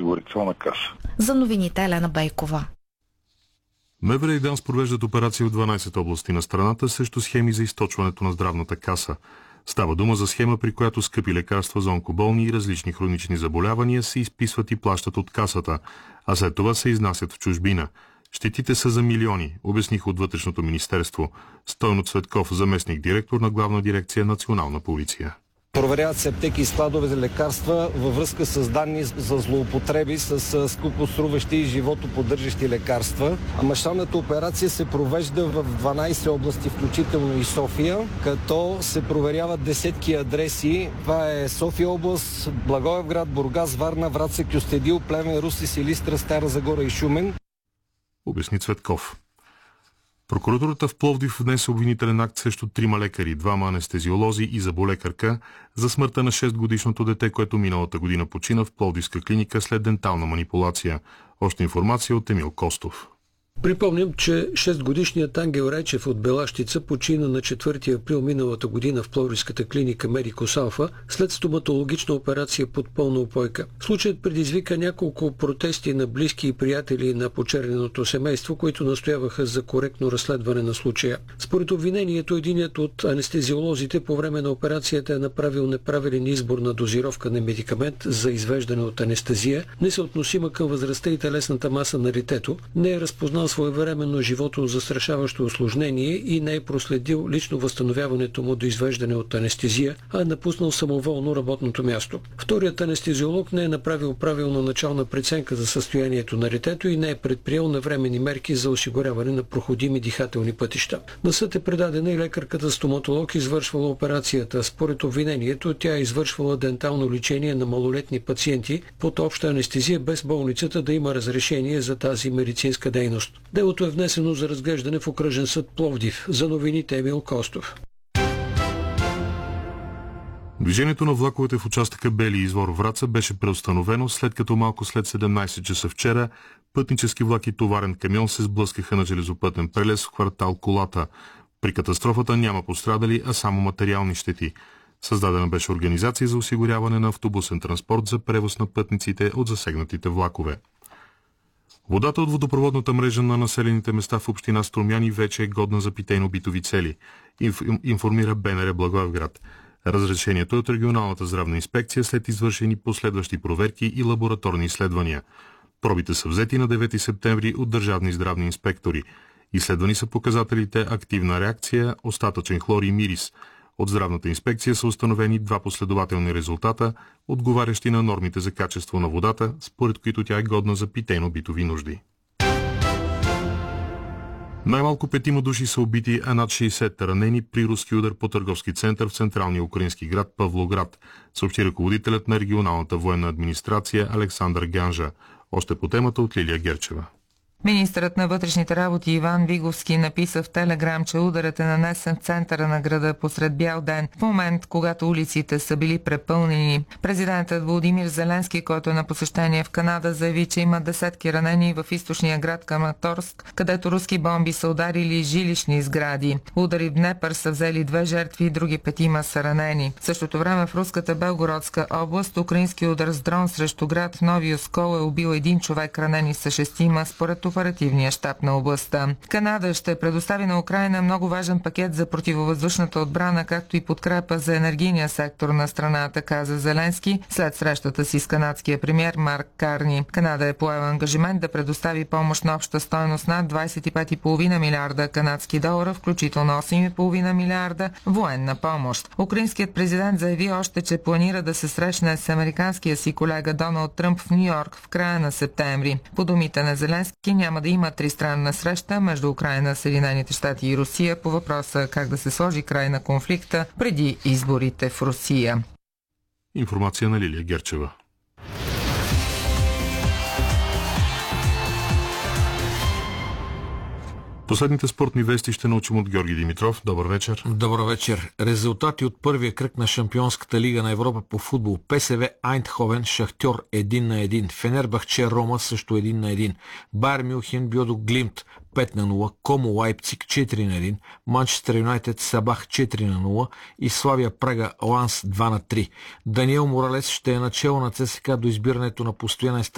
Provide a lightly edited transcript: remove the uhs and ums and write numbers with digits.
здравноосигурителна каса. За новините Елена Бейкова. МВР и ДАНС провеждат операции в 12 области на страната срещу схеми за източването на здравната каса. Става дума за схема, при която скъпи лекарства за онкоболни и различни хронични заболявания се изписват и плащат от касата, а след това се изнасят в чужбина. Щетите са за милиони, обясних от Вътрешното министерство. Стойно Цветков, заместник-директор на Главна дирекция Национална полиция. Проверяват се аптеки и складове за лекарства във връзка с данни за злоупотреби с скъпоструващи и животоподдържащи лекарства. Мащабната операция се провежда в 12 области, включително и София, като се проверяват десетки адреси. Това е София област, Благоевград, Бургас, Варна, Враца, Кюстендил, Плевен, Русе, Силистра, Стара Загора и Шумен. Обясни Цветков. Прокуратурата в Пловдив внесе обвинителен акт срещу 3 лекари, 2 анестезиолози и зъболекарка за смъртта на 6-годишното дете, което миналата година почина в Пловдивска клиника след дентална манипулация. Още информация от Емил Костов. Припомням, че 6-годишният Ангел Райчев от Белащица почина на 4 април миналата година в Пловдивската клиника Медикос Алфа след стоматологична операция под пълна упойка. Случаят предизвика няколко протести на близки и приятели на почерненото семейство, които настояваха за коректно разследване на случая. Според обвинението, единият от анестезиолозите по време на операцията е направил неправилен избор на дозировка на медикамент за извеждане от анестезия, несъотносима към възрастта и телесната маса на детето, не е разпознал своевременно живото застрашаващо усложнение и не е проследил лично възстановяването му до извеждане от анестезия, а е напуснал самоволно работното място. Вторият анестезиолог не е направил правилна начална преценка за състоянието на детето и не е предприел навременни мерки за осигуряване на проходими дихателни пътища. На съд е предадена и лекарката стоматолог, извършвала операцията. Според обвинението, тя е извършвала дентално лечение на малолетни пациенти под обща анестезия, без болницата да има разрешение за тази медицинска дейност. Делото е внесено за разглеждане в окръжен съд Пловдив. За новините Емил Костов. Движението на влаковете в участъка Бели извор Враца беше преустановено, след като малко след 17 часа вчера пътнически влак и товарен камион се сблъскаха на железопътен прелез в квартал Колата. При катастрофата няма пострадали, а само материални щети. Създадена беше организация за осигуряване на автобусен транспорт за превоз на пътниците от засегнатите влакове. Водата от водопроводната мрежа на населените места в община Струмяни вече е годна за питейно-битови цели, информира БНР Благоевград. Разрешението е от регионалната здравна инспекция след извършени последващи проверки и лабораторни изследвания. Пробите са взети на 9 септември от държавни здравни инспектори. Изследвани са показателите активна реакция, остатъчен хлор и мирис. От здравната инспекция са установени 2 последователни резултата, отговарящи на нормите за качество на водата, според които тя е годна за питейно-битови нужди. Най-малко 5 души са убити, а над 60 ранени при руски удар по търговски център в централния украински град Павлоград, съобщи ръководителят на регионалната военна администрация Александър Ганжа. Още по темата от Лилия Герчева. Министърът на вътрешните работи Иван Виговски написа в Телеграм, че ударът е нанесен в центъра на града посред бял ден, в момент, когато улиците са били препълнени. Президентът Володимир Зеленски, който е на посещение в Канада, заяви, че има десетки ранени в източния град Краматорск, където руски бомби са ударили жилищни сгради. Удари в Днепър са взели 2 жертви и други 5 са ранени. В същото време в руската Белгородска област украински удар с дрон срещу град Нови Оскол е убил 1 човек, ранени са 6, според оперативния щаб на областта. Канада ще предостави на Украйна много важен пакет за противовъздушната отбрана, както и подкрепа за енергийния сектор на страната, каза Зеленски след срещата си с канадския премиер Марк Карни. Канада е поела ангажимент да предостави помощ на обща стойност над 25,5 милиарда канадски долара, включително 8,5 милиарда военна помощ. Украинският президент заяви още, че планира да се срещне с американския си колега Доналд Тръмп в Ню-Йорк в края на септември. По думите на Зеленски, няма да има тристранна среща между Украйна, Съединените щати и Русия по въпроса как да се сложи край на конфликта преди изборите в Русия. Информация на Лилия Герчева. Последните спортни вести ще научим от Георги Димитров. Добър вечер. Добър вечер. Резултати от първия кръг на Шампионската лига на Европа по футбол. ПСВ Айндховен, Шахтьор 1-1. Фенербахче Рома също 1-1. Байер Мюнхен Бьодо Глимт 5-0. Комо Лайпциг 4-1. Манчестър Юнайтед Сабах 4-0 и Славия Прага Ланс 2-3. Даниел Моралес ще е начало на ЦСКА до избирането на постоянен